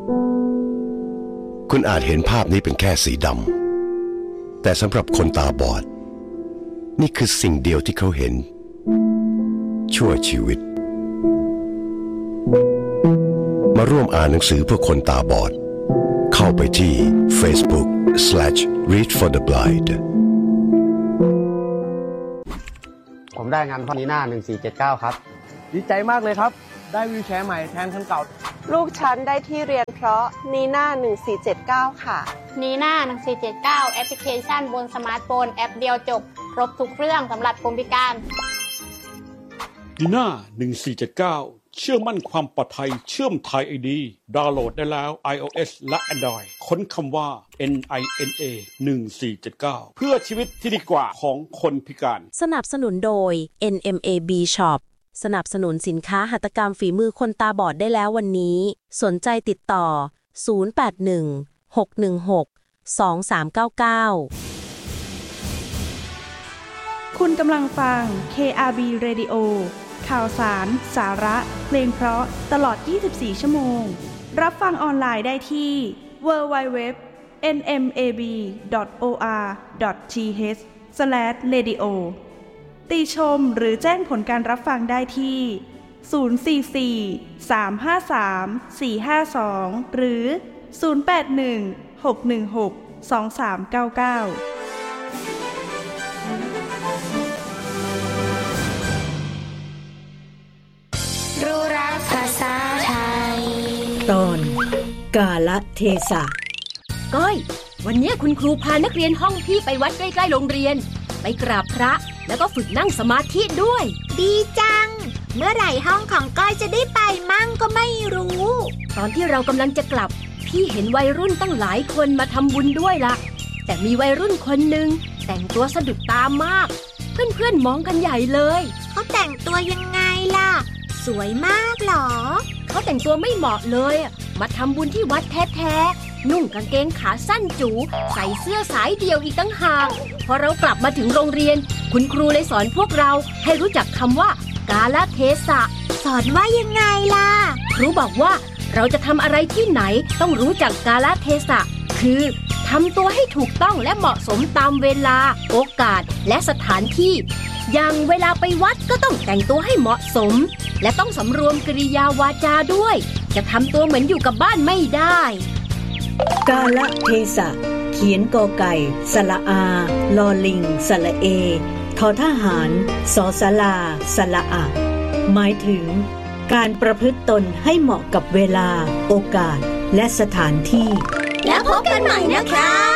คุณอาจเห็นภาพนี้เป็นแค่สีดำแต่สำหรับคนตาบอดนี่คือสิ่งเดียวที่เขาเห็นชั่วชีวิตมาร่วมอ่านหนังสือเพื่อคนตาบอดเข้าไปที่ Facebook/readfortheblind ผมได้งานพ่อนีน่า1479ครับดีใจมากเลยครับได้วีลแชร์ใหม่แทนคันเก่าลูกฉันได้ที่เรียนเพราะนีน่า1479ค่ะนีน่า1479แอปพลิเคชันบนสมาร์ทโฟนแอปเดียวจบครบทุกเรื่องสำหรับคนพิการนีน่า1479เชื่อมั่นความปลอดภัยเชื่อมไทย ID ดาวน์โหลดได้แล้ว iOS และ Android ค้นคำว่า NINA 1479เพื่อชีวิตที่ดีกว่าของคนพิการสนับสนุนโดย NMAB Shop สนับสนุนสินค้าหัตถกรรมฝีมือคนตาบอดได้แล้ววันนี้สนใจติดต่อ0816162399 คุณกำลังฟัง KRB Radio ข่าวสารสาระเพลงเพราะตลอด24ชั่วโมงรับฟังออนไลน์ได้ที่ www.nmab.or.th/radio ติชมหรือแจ้งผลการรับฟังได้ที่044-353-452หรือ081-616-2399 รู้รักภาษาไทยตอนกาลเทศะก้อยวันนี้คุณครูพานักเรียนห้องพี่ไปวัดใกล้ๆโรงเรียนไปกราบพระแล้วก็ฝึกนั่งสมาธิด้วยดีจังเมื่อไหร่ห้องของก้อยจะได้ไปมั่งก็ไม่รู้ตอนที่เรากำลังจะกลับพี่เห็นวัยรุ่นตั้งหลายคนมาทำบุญด้วยล่ะแต่มีวัยรุ่นคนหนึ่งแต่งตัวสะดุดตามากเพื่อนๆมองกันใหญ่เลยเขาแต่งตัวยังไงล่ะสวยมากหรอเขาแต่งตัวไม่เหมาะเลยมาทำบุญที่วัดแท้ๆนุ่งกางเกงขาสั้นจู๋ใส่เสื้อสายเดี่ยวอีกตั้งหากพอเรากลับมาถึงโรงเรียนคุณครูเลยสอนพวกเราให้รู้จักคำว่ากาลเทศะสอนว่ายังไงล่ะครูบอกว่าเราจะทำอะไรที่ไหนต้องรู้จักกาลเทศะคือทำตัวให้ถูกต้องและเหมาะสมตามเวลาโอกาสและสถานที่อย่างเวลาไปวัดก็ต้องแต่งตัวให้เหมาะสมและต้องสำรวมกริยาวาจาด้วยจะทำตัวเหมือนอยู่กับบ้านไม่ได้กาลเทศะเขียนกอไก่สระอาลอลิงสระเอทอทหารสอสลาสระอะหมายถึงการประพฤติตนให้เหมาะกับเวลาโอกาสและสถานที่แล้วพบกันใหม่นะครับ